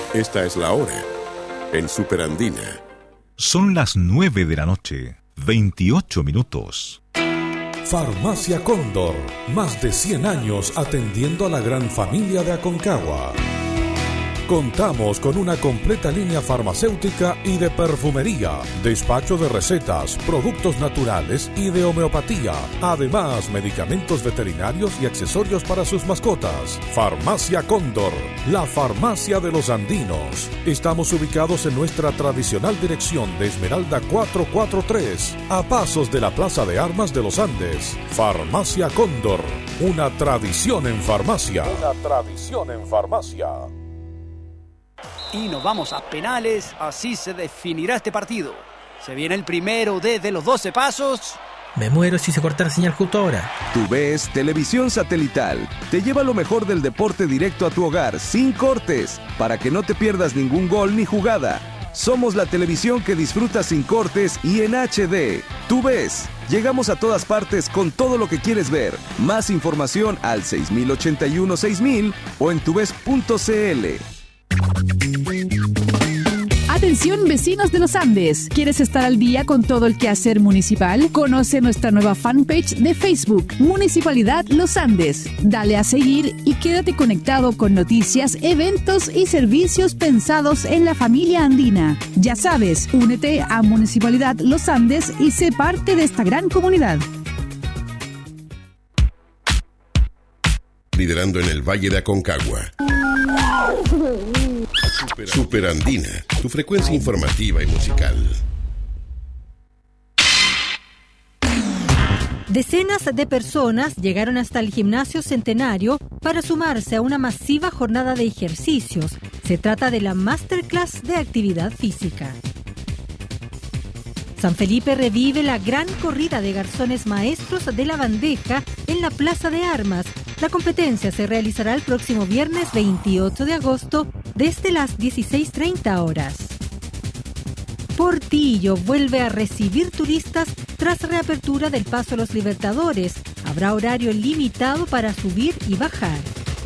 Esta es la hora en Superandina. Son las 9 de la noche, 28 minutos. Farmacia Cóndor, más de 100 años atendiendo a la gran familia de Aconcagua. Contamos con una completa línea farmacéutica y de perfumería, despacho de recetas, productos naturales y de homeopatía. Además, medicamentos veterinarios y accesorios para sus mascotas. Farmacia Cóndor, la farmacia de los andinos. Estamos ubicados en nuestra tradicional dirección de Esmeralda 443, a pasos de la Plaza de Armas de los Andes. Farmacia Cóndor, una tradición en farmacia. Una tradición en farmacia. Y nos vamos a penales, así se definirá este partido. Se viene el primero desde los 12 pasos. Me muero si se corta la señal justo ahora. TUVES Televisión Satelital te lleva lo mejor del deporte directo a tu hogar, sin cortes, para que no te pierdas ningún gol ni jugada. Somos la televisión que disfrutas sin cortes y en HD. TUVES. Llegamos a todas partes con todo lo que quieres ver. Más información al 6081-6000 o en tuves.cl. Atención, vecinos de los Andes. ¿Quieres estar al día con todo el quehacer municipal? Conoce nuestra nueva fanpage de Facebook, Municipalidad Los Andes. Dale a seguir y quédate conectado con noticias, eventos y servicios pensados en la familia andina. Ya sabes, únete a Municipalidad Los Andes y sé parte de esta gran comunidad. Liderando en el Valle de Aconcagua. Superandina, tu frecuencia informativa y musical. Decenas de personas llegaron hasta el Gimnasio Centenario para sumarse a una masiva jornada de ejercicios. Se trata de la Masterclass de Actividad Física. San Felipe revive la gran corrida de garzones maestros de la bandeja en la Plaza de Armas. La competencia se realizará el próximo viernes 28 de agosto desde las 16:30 horas. Portillo vuelve a recibir turistas tras reapertura del Paso a los Libertadores. Habrá horario limitado para subir y bajar.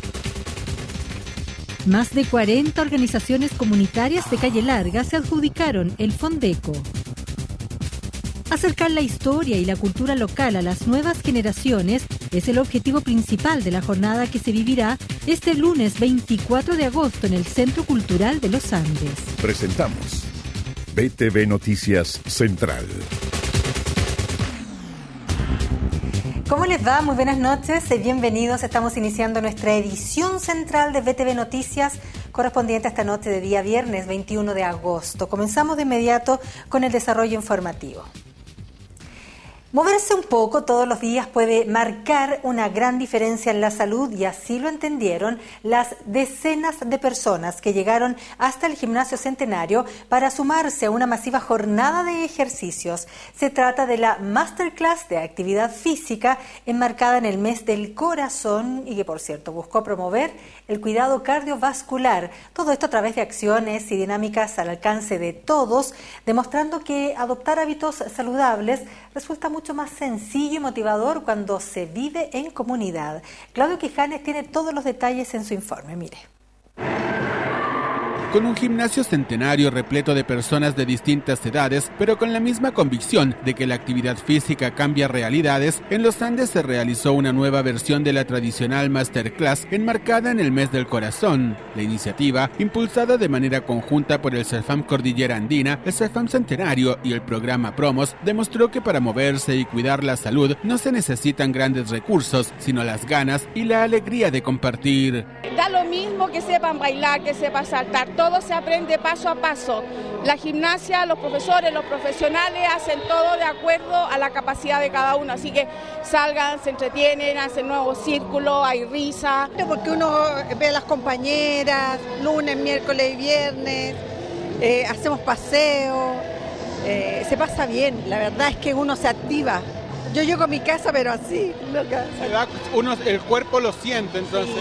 Más de 40 organizaciones comunitarias de Calle Larga se adjudicaron el Fondeco. Acercar la historia y la cultura local a las nuevas generaciones es el objetivo principal de la jornada que se vivirá este lunes 24 de agosto en el Centro Cultural de los Andes. Presentamos BTV Noticias Central. ¿Cómo les va? Muy buenas noches y bienvenidos. Estamos iniciando nuestra edición central de BTV Noticias correspondiente a esta noche de día viernes 21 de agosto. Comenzamos de inmediato con el desarrollo informativo. Moverse un poco todos los días puede marcar una gran diferencia en la salud y así lo entendieron las decenas de personas que llegaron hasta el Gimnasio Centenario para sumarse a una masiva jornada de ejercicios. Se trata de la Masterclass de Actividad Física enmarcada en el mes del corazón y que, por cierto, buscó promover el cuidado cardiovascular. Todo esto a través de acciones y dinámicas al alcance de todos, demostrando que adoptar hábitos saludables resulta mucho más sencillo y motivador cuando se vive en comunidad. Claudio Quijanes tiene todos los detalles en su informe. Mire. Con un gimnasio centenario repleto de personas de distintas edades, pero con la misma convicción de que la actividad física cambia realidades, en los Andes se realizó una nueva versión de la tradicional Masterclass enmarcada en el mes del corazón. La iniciativa, impulsada de manera conjunta por el CEFAM Cordillera Andina, el CEFAM Centenario y el programa Promos, demostró que para moverse y cuidar la salud no se necesitan grandes recursos, sino las ganas y la alegría de compartir. Da lo mismo que sepan bailar, que sepan saltar, todo se aprende paso a paso. La gimnasia, los profesores, los profesionales hacen todo de acuerdo a la capacidad de cada uno, así que salgan, se entretienen, hacen nuevos círculos, hay risa. Porque uno ve a las compañeras, lunes, miércoles y viernes, hacemos paseo, se pasa bien, la verdad es que uno se activa. Yo llego a mi casa, pero así, loca. El cuerpo lo siente, entonces.